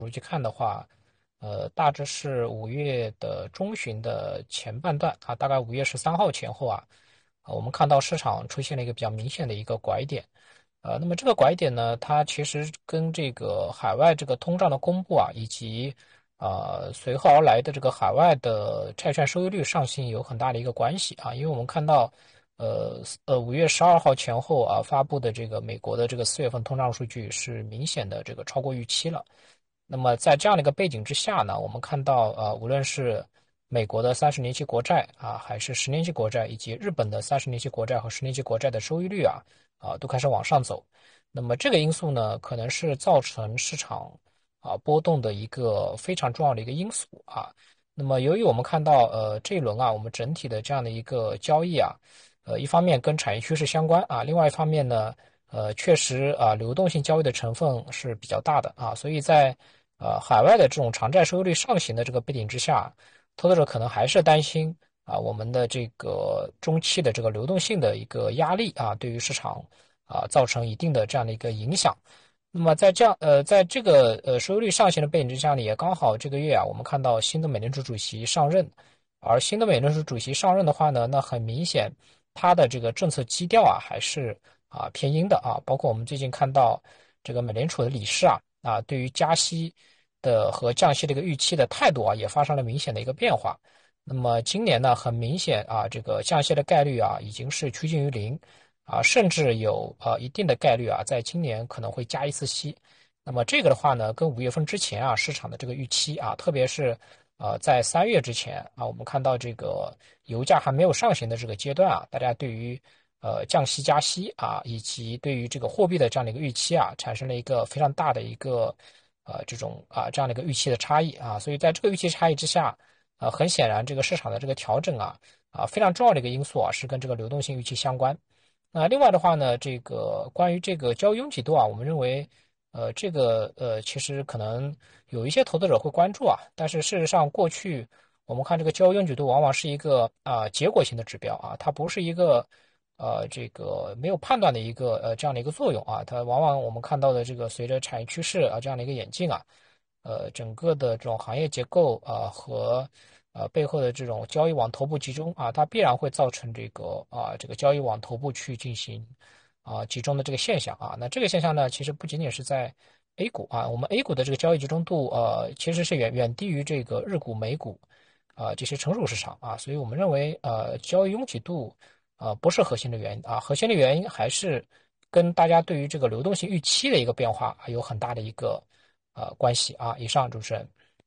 数据看的话，大致是5月的中旬的前半段啊，大概5月13号前后啊，我们看到市场出现了一个比较明显的一个拐点。那么这个拐点呢，它其实跟这个海外这个通胀的公布啊，以及随后而来的这个海外的债券收益率上行有很大的一个关系啊，因为我们看到，5月12号前后啊发布的这个美国的这个4月份通胀数据是明显的这个超过预期了。那么在这样的一个背景之下呢，我们看到无论是美国的30年期国债啊，还是10年期国债，以及日本的30年期国债和10年期国债的收益率都开始往上走。那么这个因素呢，可能是造成市场波动的一个非常重要的一个因素啊。那么由于我们看到这一轮我们整体的这样的一个交易一方面跟产业趋势相关啊，另外一方面呢，确实流动性交易的成分是比较大的啊，所以在海外的这种长债收益率上行的这个背景之下，投资者可能还是担心我们的这个中期的这个流动性的一个压力对于市场造成一定的这样的一个影响。那么在这个收益率上行的背景之下呢，也刚好这个月我们看到新的美联储主席上任，而新的美联储主席上任的话呢，那很明显他的这个政策基调还是偏鹰的包括我们最近看到这个美联储的理事对于加息的和降息的一个预期的态度也发生了明显的一个变化。那么今年呢，很明显这个降息的概率已经是趋近于零甚至有一定的概率在今年可能会加一次息。那么这个的话呢，跟5月份之前市场的这个预期特别是在3月之前我们看到这个油价还没有上行的这个阶段大家对于降息加息以及对于这个货币的这样的一个预期产生了一个非常大的一个这样的一个预期的差异所以在这个预期差异之下很显然这个市场的这个调整非常重要的一个因素是跟这个流动性预期相关。另外的话呢，这个关于这个交易拥挤度我们认为这个其实可能有一些投资者会关注但是事实上过去我们看这个交易拥挤度往往是一个结果性的指标它不是一个这个没有判断的一个这样的一个作用它往往我们看到的这个随着产业趋势这样的一个演进整个的这种行业结构和背后的这种交易往头部集中它必然会造成这个交易往头部去进行集中的这个现象那这个现象呢，其实不仅仅是在 A 股我们 A 股的这个交易集中度其实是远低于这个日股、美股这些成熟市场所以我们认为交易拥挤度不是核心的原因核心的原因还是跟大家对于这个流动性预期的一个变化有很大的一个关系以上主持人。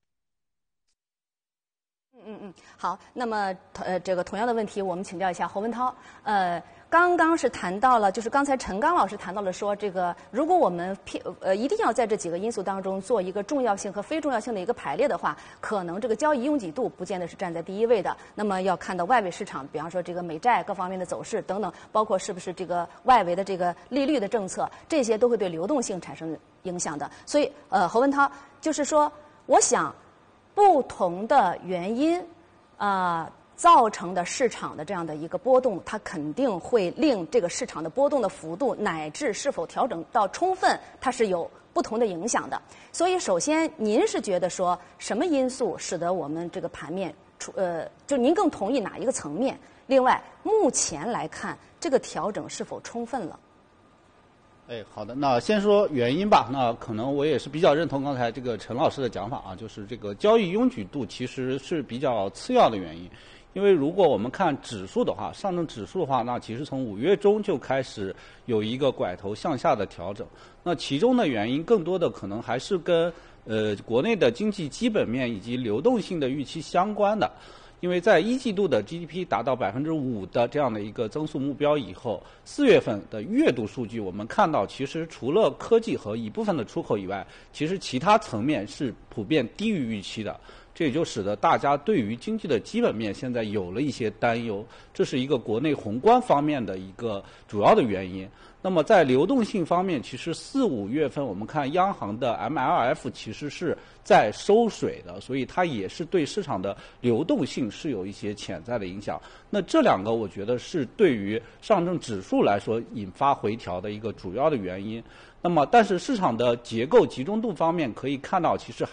好，那么这个同样的问题，我们请教一下侯文涛。刚刚是谈到了，就是刚才陈刚老师谈到了说，这个如果我们一定要在这几个因素当中做一个重要性和非重要性的一个排列的话，可能这个交易拥挤度不见得是站在第一位的。那么要看到外围市场，比方说这个美债各方面的走势等等，包括是不是这个外围的这个利率的政策，这些都会对流动性产生影响的。所以侯文涛就是说，我想不同的原因造成的市场的这样的一个波动，它肯定会令这个市场的波动的幅度乃至是否调整到充分，它是有不同的影响的。所以，首先您是觉得说什么因素使得我们这个盘面就您更同意哪一个层面？另外，目前来看，这个调整是否充分了？ 好的，那先说原因吧。那可能我也是比较认同刚才这个陈老师的讲法就是这个交易拥挤度其实是比较次要的原因。因为如果我们看指数的话，上证指数的话，那其实从5月中就开始有一个拐头向下的调整。那其中的原因更多的可能还是跟国内的经济基本面以及流动性的预期相关的。因为在一季度的 GDP 达到5%的这样的一个增速目标以后，4月份的月度数据我们看到，其实除了科技和一部分的出口以外，其实其他层面是普遍低于预期的。这也就使得大家对于经济的基本面现在有了一些担忧，这是一个国内宏观方面的一个主要的原因。那么在流动性方面，其实4、5月份我们看央行的 MLF 其实是在收水的，所以它也是对市场的流动性是有一些潜在的影响。那这两个我觉得是对于上证指数来说引发回调的一个主要的原因。 那么但是市场的结构集中度方面可以看到，其实